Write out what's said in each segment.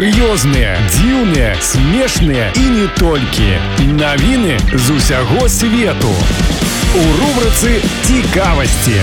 Кур'ёзныя, дзіўныя, смешныя і не толькі. Навіны з усяго свету. У рубрыцы «Цікавасці».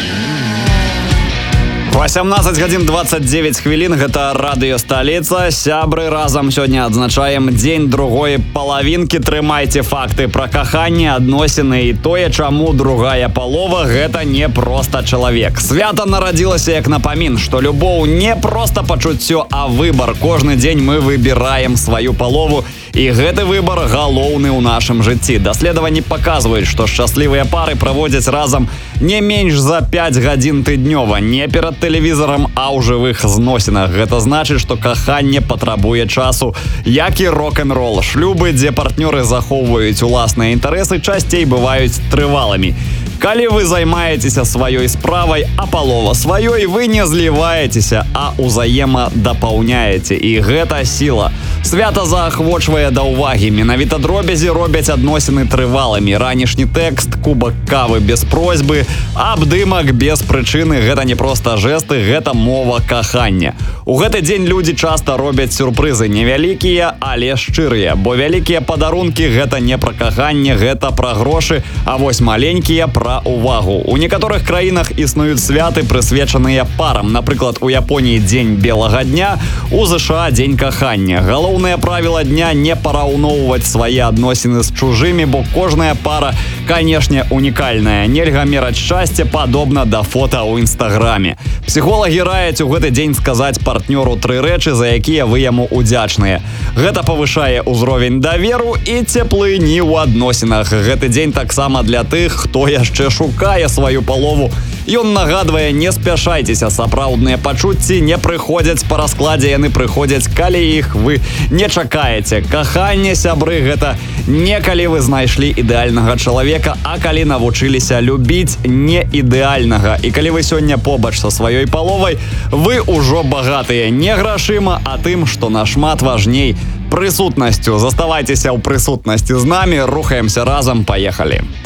18 гадзін 29 хвілін, гэта радыё «Сталіца». Сябры, разам сёння адзначаем дзень другой палавінкі. Трымайце факты пра каханне, адносіны і тое, чаму другая палова – гэта не проста чалавек. Свята нарадзілася як напамін, што любоў не проста пачуццё, а выбар. Кожны дзень мы выбіраем сваю палову, і гэты выбар галоўны ў нашым жыцці. Даследаванні паказваюць, што шчаслівыя пары праводзяць разам не менш за 5 гадзін тыднёва, не перад тэлевізарам, а ў жывых зносінах. Гэта значыць, што каханне патрабуе часу, як і рок-н-рол. Шлюбы, дзе партнёры захоўваюць уласныя інтарэсы, часцей бываюць трывалымі. Калі вы займаецеся сваёй справай, а палова сваёй, вы не зліваецеся, а узаемадапаўняеце. І гэта сіла. Свята заахвочвае да ўвагі. Менавіта дробязі робяць адносіны трывалымі. Ранішні тэкст, кубак кавы без просьбы, абдымак без прычыны – гэта не проста жэсты, гэта мова кахання. У гэты дзень людзі часта робяць сюрпрызы невялікія, але шчырыя. Бо вялікія падарункі – гэта не пра каханне, гэта пра грошы, а вось маленькія – пра увагу. У некаторых краінах існуюць святы, прысвечаныя парам. Напрыклад, у Японіі дзень белага дня, у ЗША дзень кахання. Галоўнае правіла дня – не параўноўваць свае адносіны з чужымі, бо кожная пара, канешне, унікальная. Нельга мераць шчасце падобна да фота ў інстаграме. Псіхолагі раяць у гэты дзень сказаць партнёру 3 рэчы, за якія вы яму удзячныя. Гэта павышае ўзровень даверу і цеплыні ў адносінах. Гэты дзень таксама для тых, хто яшчэ шукае сваю палову. Ён нагадвае, не спяшайцеся, сапраўдныя пачуцці не прыходзяць па раскладзе, яны прыходзяць, калі іх вы не чакаеце. Каханне, сябры, гэта не калі вы знайшлі ідэальнага чалавека, а калі навучыліся любіць не ідэальнага. І калі вы сёння побач са сваёй паловай, вы ўжо багатыя не грашыма, а тым, што нашмат важней – прысутнасцю. Заставайцеся ў прысутнасці з намі, рухаемся разам, паехалі.